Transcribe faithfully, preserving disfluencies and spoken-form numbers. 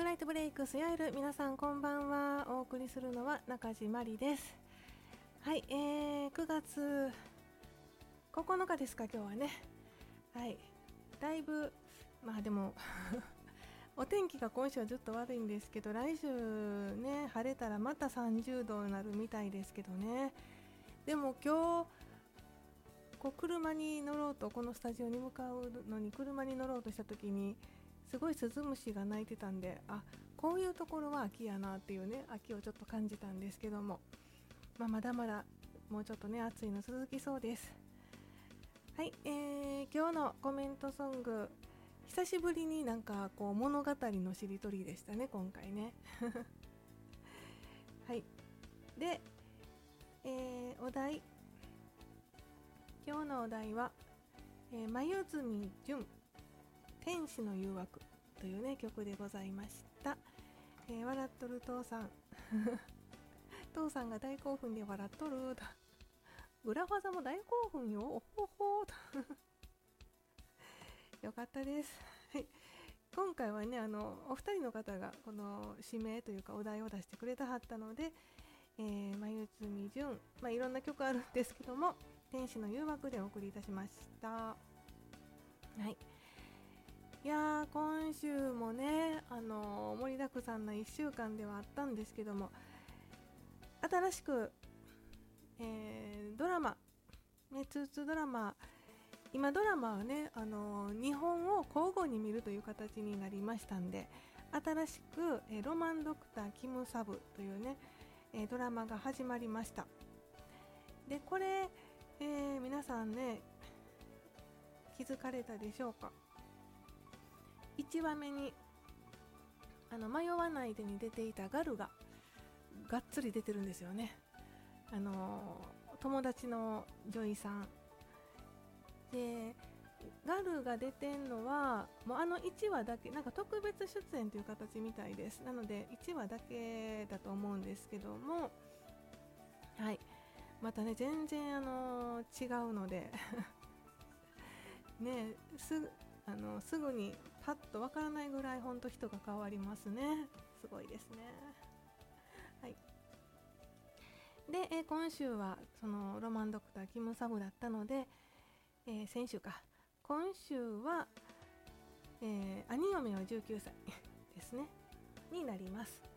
ムーンライトブレイクスヤエル、皆さんこんばんは。お送りするのは中地まりです。はい、えー、くがつここのかですか、今日はね。はい、だいぶまあでもお天気が今週はずっと悪いんですけど、来週ね晴れたらまたさんじゅうどになるみたいですけどね。でも今日こう車に乗ろうと、このスタジオに向かうのに車に乗ろうとした時にすごいスズムシが鳴いてたんで、あ、こういうところは秋やなっていうね、秋をちょっと感じたんですけども、まあ、まだまだもうちょっとね暑いの続きそうです。はい、えー、今日のコメントソング、久しぶりになんかこう物語のしりとりでしたね、今回ねはいで、えー、お題、今日のお題は、えー、眉住純天使の誘惑というね曲でございました。えー、笑っとる父さん父さんが大興奮で笑っとると、裏技も大興奮よ、おほほとよかったです。今回はね、あのお二人の方がこの指名というかお題を出してくれたはったので、えー、眉住純、まあ、いろんな曲あるんですけども、天使の誘惑でお送りいたしました。はい、いやー今週もね、あのー、盛りだくさんないっしゅうかんではあったんですけども、新しく、えー、ドラマ、ね、ツーツードラマ、今ドラマはね、あのー、にほんを交互に見るという形になりましたんで、新しく、えー、ロマンドクターキムサブというね、えー、ドラマが始まりました。でこれ、えー、皆さんね気づかれたでしょうか。いちわめにあの迷わないでに出ていたガルががっつり出てるんですよね。あの友達の女医さんで、ガルが出てんのはもうあのいちわだけ、なんか特別出演という形みたいです。なのでいちわだけだと思うんですけども、はい、またね全然あの違うのでね、すあのすぐにパッとわからないぐらい本当人が変わりますね。すごいですね。はい。で、えー今週はそのロマンドクターキムサブだったので、えー先週か、今週は、えー兄嫁はじゅうきゅうさいですねになります。